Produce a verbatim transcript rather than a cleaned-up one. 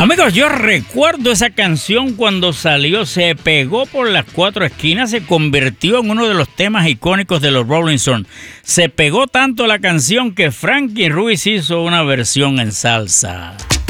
Amigos, yo recuerdo esa canción cuando salió, se pegó por las cuatro esquinas, se convirtió en uno de los temas icónicos de los Rolling Stones. Se pegó tanto la canción que Frankie Ruiz hizo una versión en salsa.